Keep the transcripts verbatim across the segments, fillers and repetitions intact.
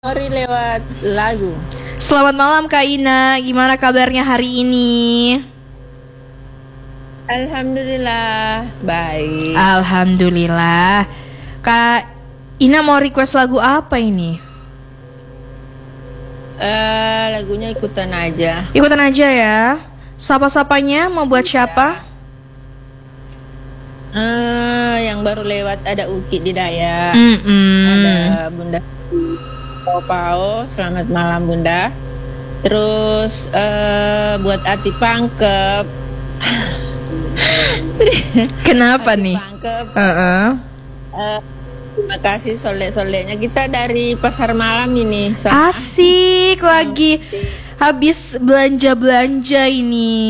Sorry lewat lagu. Selamat malam Kak Ina, gimana kabarnya hari ini? Alhamdulillah, baik. Alhamdulillah. Kak Ina mau request lagu apa ini? Eh, lagunya ikutan aja. Ikutan aja ya. Sapa-sapanya mau buat siapa? Eh, yang baru lewat ada Uki di Daya. Mm-mm. Ada Bunda Pao Pao, selamat malam Bunda. Terus eh, buat Ati Pangkep. Kenapa Ati nih? Pangkep. Uh-uh. Eh, terima kasih solek-soleknya. Kita dari pasar malam ini. Asik, lagi habis belanja-belanja ini.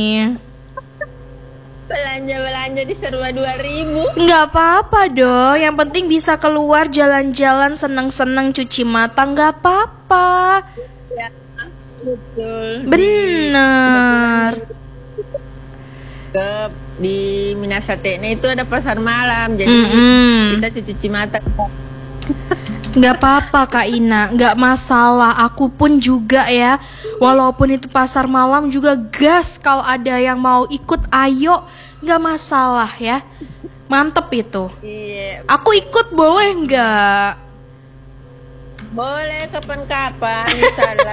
Belanja-belanja di serba dua ribu. Nggak apa-apa dong, yang penting bisa keluar jalan-jalan seneng-seneng cuci mata, nggak apa-apa. Ya, betul. Bener. Ke di Minasatene itu ada pasar malam, jadi Mm-mm. kita cuci mata. Nggak apa-apa Kak Ina, nggak masalah. Aku pun juga ya, walaupun itu pasar malam juga gas. Kalau ada yang mau ikut, ayo, nggak masalah ya. Mantep itu. Iya, Aku ikut boleh nggak? boleh kapan-kapan misalnya.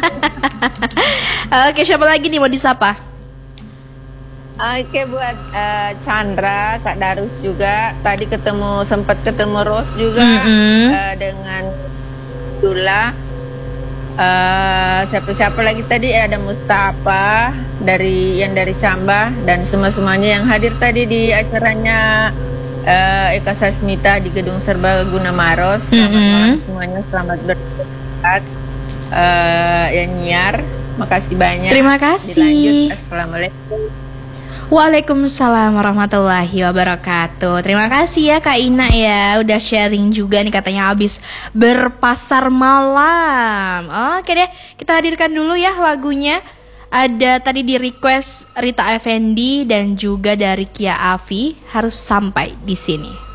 Oke, siapa lagi nih mau disapa? Oke, buat eh, Chandra, Kak Darus juga. Tadi ketemu, sempat ketemu Rose juga. Mm-mm. eh, dengan Dula. Eh, siapa-siapa lagi tadi? Eh, ada Mustafa dari yang dari Cambah dan semua-semuanya yang hadir tadi di acaranya eh, Eka Sasmita di Gedung Serbaguna Maros. Selamat Mm-mm. malam semuanya, selamat beristirahat. Eh, yang nyiar, makasih banyak. Terima kasih. Dilanjut. Assalamualaikum. Waalaikumsalam warahmatullahi wabarakatuh. Terima kasih ya Kak Ina ya, udah sharing juga nih, katanya habis berpasar malam. Oke deh, kita hadirkan dulu ya lagunya. Ada tadi di request Rita Effendi dan juga dari Kia Avi, Harus Sampai di Sini.